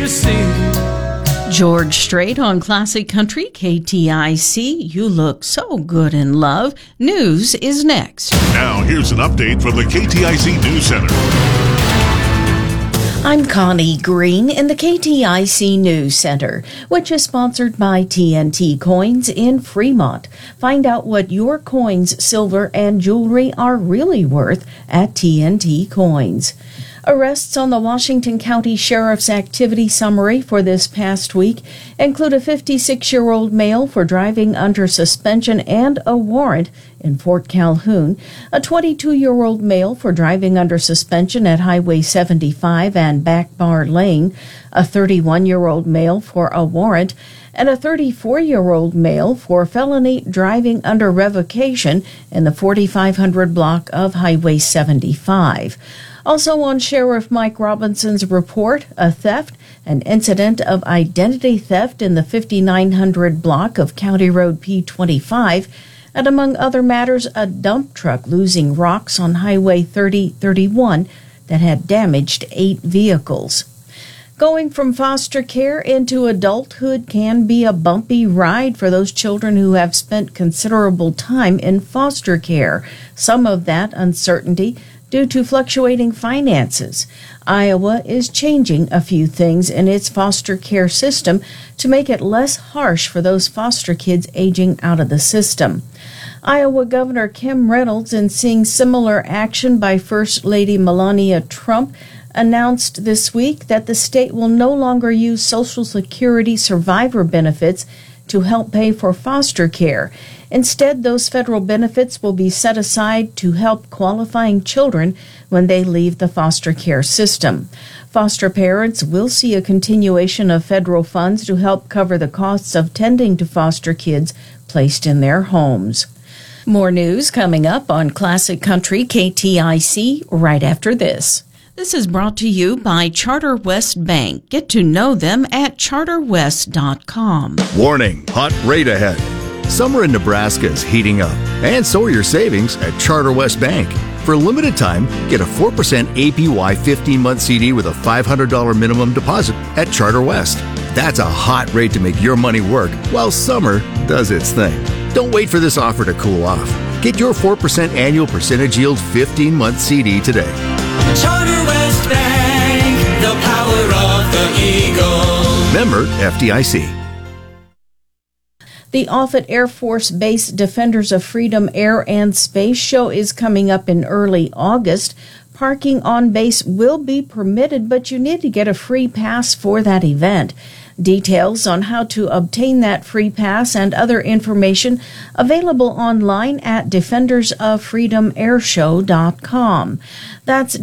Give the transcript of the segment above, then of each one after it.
to see. George Strait on Classic Country, KTIC. You look so good in love. News is next. Now, here's an update from the KTIC News Center. I'm Connie Green in the KTIC News Center, which is sponsored by TNT Coins in Fremont. Find out what your coins, silver, and jewelry are really worth at TNT Coins. Arrests on the Washington County Sheriff's activity summary for this past week include a 56-year-old male for driving under suspension and a warrant in Fort Calhoun, a 22-year-old male for driving under suspension at Highway 75 and Back Bar Lane, a 31-year-old male for a warrant, and a 34-year-old male for felony driving under revocation in the 4500 block of Highway 75. Also on Sheriff Mike Robinson's report, a theft, an incident of identity theft in the 5900 block of County Road P25, and among other matters, a dump truck losing rocks on Highway 3031 that had damaged 8 vehicles. Going from foster care into adulthood can be a bumpy ride for those children who have spent considerable time in foster care. Some of that uncertainty due to fluctuating finances. Iowa is changing a few things in its foster care system to make it less harsh for those foster kids aging out of the system. Iowa Governor Kim Reynolds, in seeing similar action by First Lady Melania Trump, announced this week that the state will no longer use Social Security survivor benefits to help pay for foster care. Instead, those federal benefits will be set aside to help qualifying children when they leave the foster care system. Foster parents will see a continuation of federal funds to help cover the costs of tending to foster kids placed in their homes. More news coming up on Classic Country KTIC right after this. This is brought to you by Charter West Bank. Get to know them at charterwest.com. Warning, hot rate ahead. Summer in Nebraska is heating up, and so are your savings at Charter West Bank. For a limited time, get a 4% APY 15-month CD with a $500 minimum deposit at Charter West. That's a hot rate to make your money work while summer does its thing. Don't wait for this offer to cool off. Get your 4% annual percentage yield 15-month CD today. Charter West Bank, the power of the Eagle. Member FDIC. The Offutt Air Force Base Defenders of Freedom Air and Space Show is coming up in early August. Parking on base will be permitted, but you need to get a free pass for that event. Details on how to obtain that free pass and other information available online at defendersofFreedomAirShow.com. That's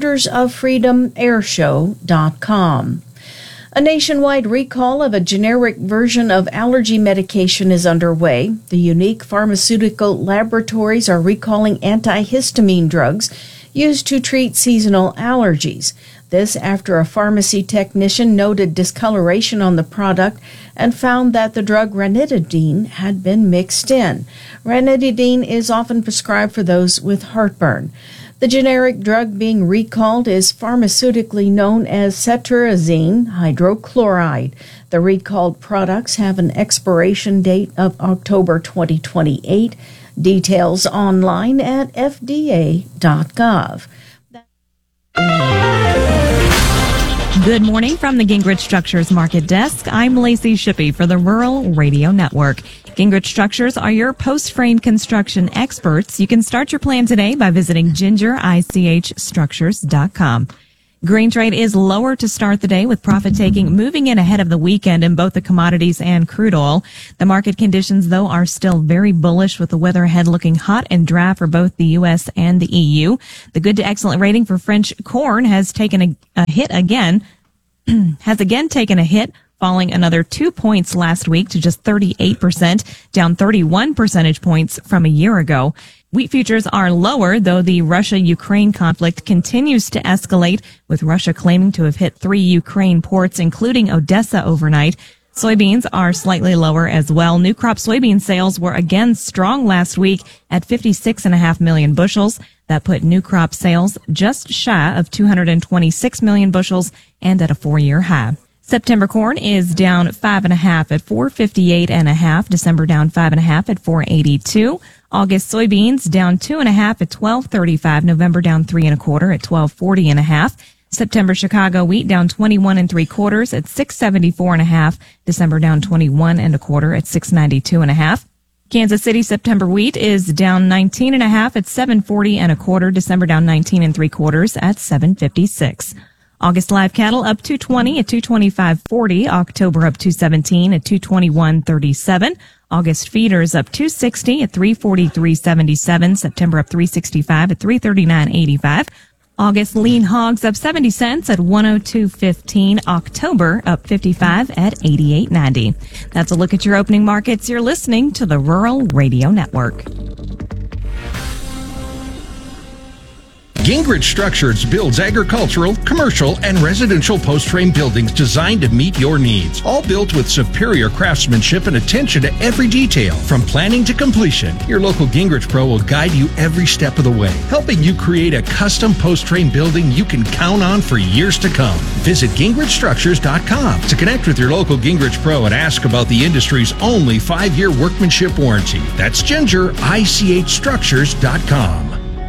defendersofFreedomAirShow.com. A nationwide recall of a generic version of allergy medication is underway. The Unique Pharmaceutical Laboratories are recalling antihistamine drugs used to treat seasonal allergies. This after a pharmacy technician noted discoloration on the product and found that the drug ranitidine had been mixed in. Ranitidine is often prescribed for those with heartburn. The generic drug being recalled is pharmaceutically known as cetirizine hydrochloride. The recalled products have an expiration date of October 2028. Details online at fda.gov. Good morning from the Gingrich Structures Market Desk. I'm Lacey Shippey for the Rural Radio Network. Gingrich Structures are your post-frame construction experts. You can start your plan today by visiting gingerichstructures.com. Grain trade is lower to start the day with profit taking moving in ahead of the weekend in both the commodities and crude oil. The market conditions, though, are still very bullish with the weather ahead looking hot and dry for both the U.S. and the EU. The good to excellent rating for French corn has taken a hit again, has again taken a hit, falling another 2 points last week to just 38%, down 31 percentage points from a year ago. Wheat futures are lower, though the Russia-Ukraine conflict continues to escalate, with Russia claiming to have hit 3 Ukraine ports, including Odessa, overnight. Soybeans are slightly lower as well. New crop soybean sales were again strong last week at 56.5 million bushels. That put new crop sales just shy of 226 million bushels and at a 4-year high. September corn is down 5.5 at $4.58.5. December down 5.5 at $4.82. August soybeans down 2.5 at $12.35. November down 3.25 at $12.40.5. September Chicago wheat down 21 3/4 at $6.74.5. December down 21 1/4 at $6.92.5. Kansas City September wheat is down 19.5 at $7.40 1/4. December down 19 3/4 at $7.56. August live cattle up 220 at 225.40. October up 217 at 221.37. August feeders up 260 at 343.77. September up 365 at 339.85. August lean hogs up 70 cents at 102.15. October up 55 at 88.90. That's a look at your opening markets. You're listening to the Rural Radio Network. Gingrich Structures builds agricultural, commercial, and residential post-frame buildings designed to meet your needs. All built with superior craftsmanship and attention to every detail. From planning to completion, your local Gingrich Pro will guide you every step of the way, helping you create a custom post-frame building you can count on for years to come. Visit GingrichStructures.com to connect with your local Gingrich Pro and ask about the industry's only 5-year workmanship warranty. That's GingerICHStructures.com.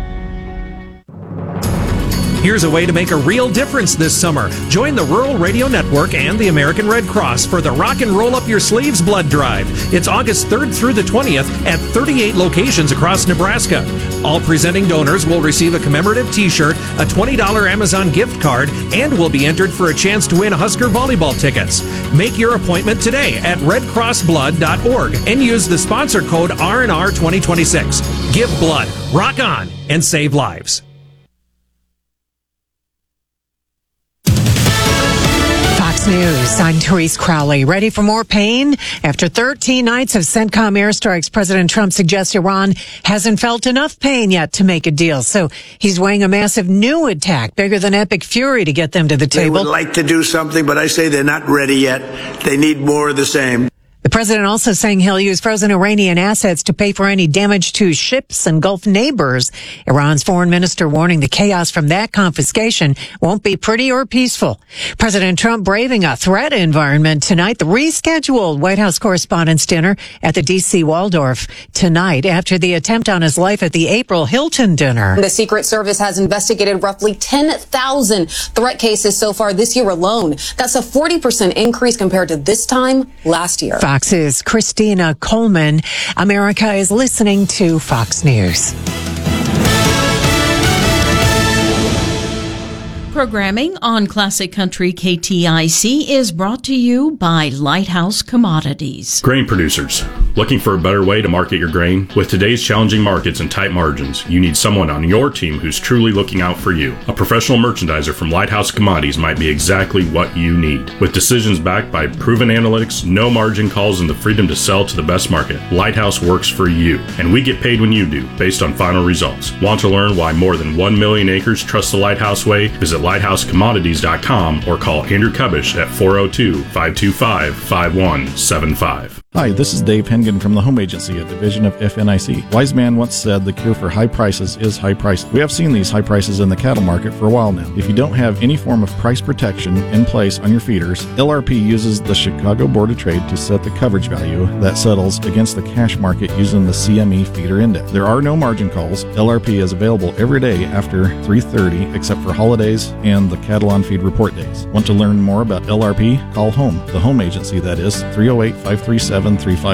Here's a way to make a real difference this summer. Join the Rural Radio Network and the American Red Cross for the Rock and Roll Up Your Sleeves Blood Drive. It's August 3rd through the 20th at 38 locations across Nebraska. All presenting donors will receive a commemorative t-shirt, a $20 Amazon gift card, and will be entered for a chance to win Husker volleyball tickets. Make your appointment today at redcrossblood.org and use the sponsor code RNR 2026. Give blood, rock on, and save lives. News. I'm Therese Crowley. Ready for more pain? After 13 nights of CENTCOM airstrikes, President Trump suggests Iran hasn't felt enough pain yet to make a deal. So he's weighing a massive new attack, bigger than Epic Fury, to get them to the table. They would like to do something, but I say they're not ready yet. They need more of the same. The president also saying he'll use frozen Iranian assets to pay for any damage to ships and Gulf neighbors. Iran's foreign minister warning the chaos from that confiscation won't be pretty or peaceful. President Trump braving a threat environment tonight. The rescheduled White House Correspondents' Dinner at the D.C. Waldorf tonight after the attempt on his life at the April Hilton dinner. The Secret Service has investigated roughly 10,000 threat cases so far this year alone. That's a 40% increase compared to this time last year. Fox's Christina Coleman. America is listening to Fox News. Programming on Classic Country KTIC is brought to you by Lighthouse Commodities. Grain producers, looking for a better way to market your grain? With today's challenging markets and tight margins, you need someone on your team who's truly looking out for you. A professional merchandiser from Lighthouse Commodities might be exactly what you need. With decisions backed by proven analytics, no margin calls, and the freedom to sell to the best market, Lighthouse works for you. And we get paid when you do, based on final results. Want to learn why more than 1 million acres trust the Lighthouse way? Visit lighthousecommodities.com or call Andrew Kubish at 402-525-5175. Hi, this is Dave Hengen from the Home Agency, a division of FNIC. Wise man once said the cure for high prices is high prices. We have seen these high prices in the cattle market for a while now. If you don't have any form of price protection in place on your feeders, LRP uses the Chicago Board of Trade to set the coverage value that settles against the cash market using the CME feeder index. There are no margin calls. LRP is available every day after 3:30 except for holidays and the cattle on feed report days. Want to learn more about LRP? Call HOME, the Home Agency, that is 308-537-3511.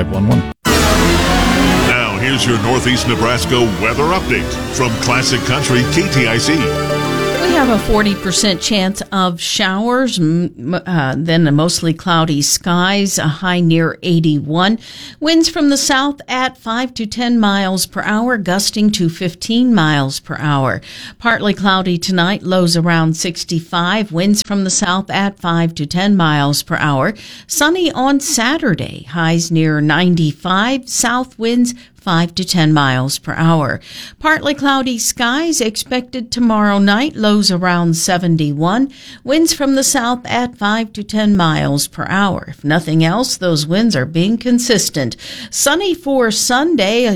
Now, here's your Northeast Nebraska weather update from Classic Country KTIC. We have a 40% chance of showers, then mostly cloudy skies, a high near 81. Winds from the south at 5 to 10 miles per hour, gusting to 15 miles per hour. Partly cloudy tonight, lows around 65. Winds from the south at 5 to 10 miles per hour. Sunny on Saturday, highs near 95. South winds 5 to 10 miles per hour. Partly cloudy skies expected tomorrow night, lows around 71. Winds from the south at 5 to 10 miles per hour. If nothing else, those winds are being consistent. Sunny for Sunday,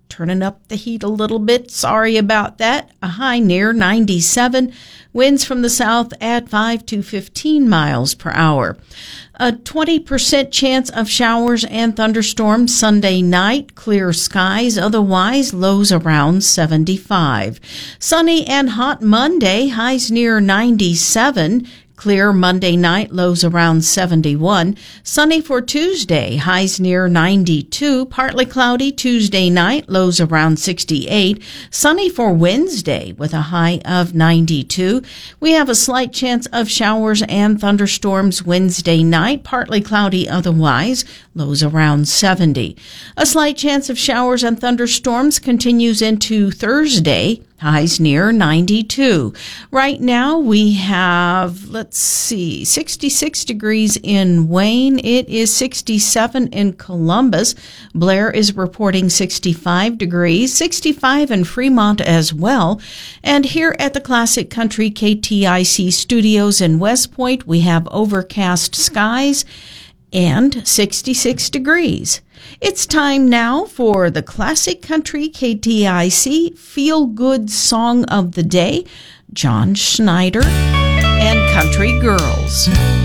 turning up the heat a little bit. Sorry about that. A high near 97. Winds from the south at 5 to 15 miles per hour. A 20% chance of showers and thunderstorms Sunday night. Clear skies. Otherwise, lows around 75. Sunny and hot Monday. Highs near 97. Clear Monday night, lows around 71. Sunny for Tuesday, highs near 92. Partly cloudy Tuesday night, lows around 68. Sunny for Wednesday with a high of 92. We have a slight chance of showers and thunderstorms Wednesday night. Partly cloudy otherwise, lows around 70. A slight chance of showers and thunderstorms continues into Thursday. Highs near 92. Right now we have, 66 degrees in Wayne. It is 67 in Columbus. Blair is reporting 65 degrees, 65 in Fremont as well. And here at the Classic Country KTIC studios in West Point, we have overcast skies and 66 degrees. It's time now for the Classic Country KTIC Feel Good Song of the Day, John Schneider and Country Girls.